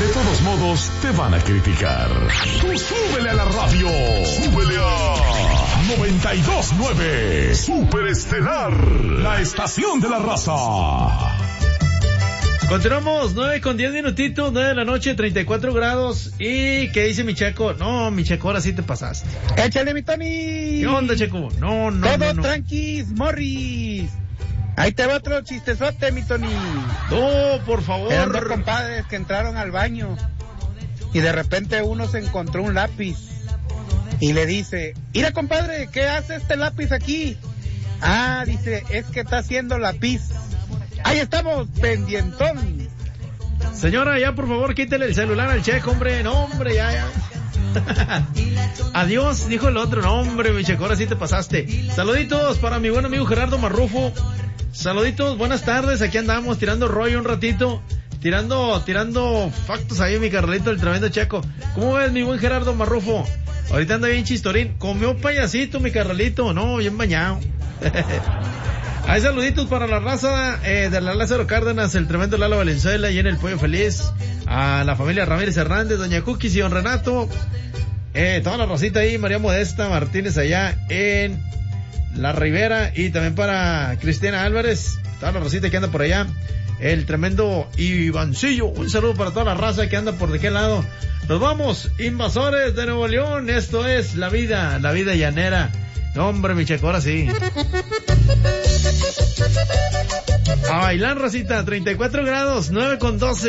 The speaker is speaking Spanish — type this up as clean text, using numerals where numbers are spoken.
De todos modos, te van a criticar. Tú súbele a la radio. Súbele a 92.9. Super Estelar. La estación de la raza. Continuamos, 9:10 minutitos, 9 de la noche, 34 grados. ¿Y qué dice mi Checo? No, mi Checo, ahora sí te pasaste. ¡Échale, mi Tony! ¿Qué onda, Checo? No. Todo tranquis, Morris. Ahí te va otro chistezote, mi Tony. No, por favor. Eran dos compadres que entraron al baño y de repente uno se encontró un lápiz y le dice: mira, compadre, ¿qué hace este lápiz aquí? Ah, dice, es que está haciendo lápiz. Ahí estamos, pendientón. Señora, ya por favor quítele el celular al Checo, hombre. No, hombre, ya. Adiós, dijo el otro. No, hombre, mi Checo, ahora sí te pasaste. Saluditos para mi buen amigo Gerardo Marrufo. Saluditos, buenas tardes. Aquí andamos tirando rollo un ratito. Tirando factos ahí, mi Carlito, el tremendo Checo. ¿Cómo ves, mi buen Gerardo Marrufo? Ahorita anda bien chistorín. Comió payasito, mi Carlito. No, bien bañado. Hay saluditos para la raza de la Lázaro Cárdenas, el tremendo Lalo Valenzuela y en el Pollo Feliz, a la familia Ramírez Hernández, doña Cookies y don Renato, toda la racita ahí, María Modesta Martínez allá en La Ribera, y también para Cristiana Álvarez, toda la racita que anda por allá, el tremendo Ivancillo. Un saludo para toda la raza que anda por de qué lado. Nos vamos, invasores de Nuevo León. Esto es la vida llanera. No, hombre, mi Checo, ahora sí. A bailar, racita, 34 grados, 9:12.